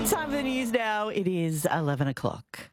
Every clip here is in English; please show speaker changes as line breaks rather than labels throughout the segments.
Time for the news now. It is 11 o'clock.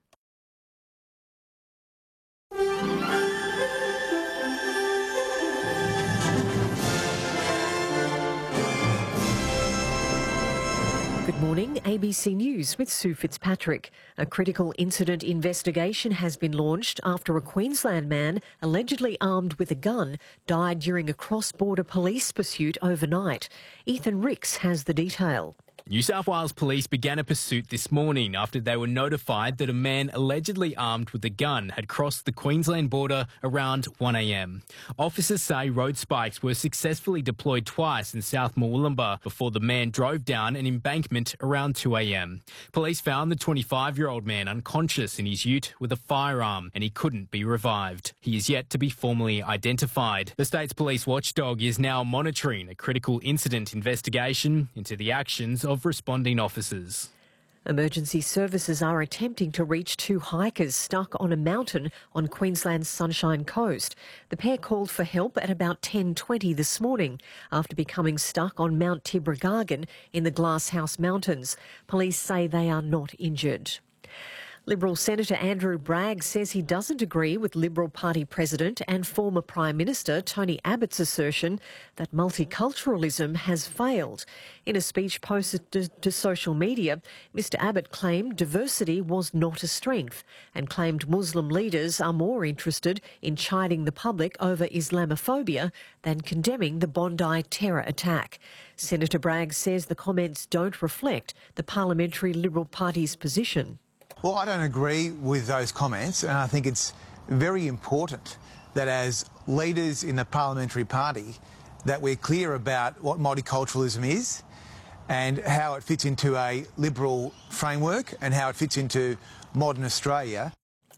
Good morning, ABC News with Sue Fitzpatrick. A critical incident investigation has been launched after a Queensland man, allegedly armed with a gun, died during a cross-border police pursuit overnight. Ethan Ricks has the detail.
New South Wales Police began a pursuit this morning after they were notified that a man allegedly armed with a gun had crossed the Queensland border around 1 a.m. Officers say road spikes were successfully deployed twice in South Murwillumbah before the man drove down an embankment around 2 a.m. Police found the 25-year-old man unconscious in his ute with a firearm and he couldn't be revived. He is yet to be formally identified. The state's police watchdog is now monitoring a critical incident investigation into the actions of responding officers.
Emergency services are attempting to reach two hikers stuck on a mountain on Queensland's Sunshine Coast. The pair called for help at about 10:20 this morning after becoming stuck on Mount Tibrogargan in the Glasshouse Mountains. Police say they are not injured. Liberal Senator Andrew Bragg says he doesn't agree with Liberal Party President and former Prime Minister Tony Abbott's assertion that multiculturalism has failed. In a speech posted to social media, Mr Abbott claimed diversity was not a strength and claimed Muslim leaders are more interested in chiding the public over Islamophobia than condemning the Bondi terror attack. Senator Bragg says the comments don't reflect the Parliamentary Liberal Party's position.
Well, I don't agree with those comments, and I think it's very important that as leaders in the parliamentary party that we're clear about what multiculturalism is and how it fits into a liberal framework and how it fits into modern Australia.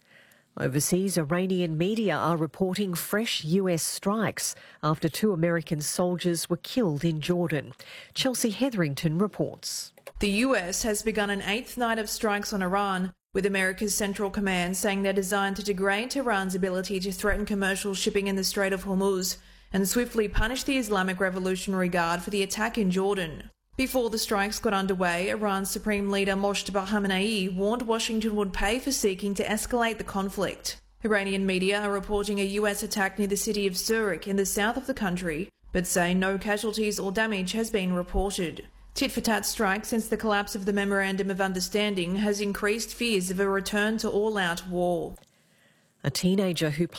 Overseas, Iranian media are reporting fresh US strikes after 2 American soldiers were killed in Jordan. Chelsea Hetherington reports.
The US has begun an 8th night of strikes on Iran, with America's Central Command saying they're designed to degrade Tehran's ability to threaten commercial shipping in the Strait of Hormuz and swiftly punish the Islamic Revolutionary Guard for the attack in Jordan. Before the strikes got underway, Iran's Supreme Leader Mojtaba Khamenei warned Washington would pay for seeking to escalate the conflict. Iranian media are reporting a US attack near the city of Zurich in the south of the country, but say no casualties or damage has been reported. Tit-for-tat strikes since the collapse of the Memorandum of Understanding has increased fears of a return to all-out war.
A teenager who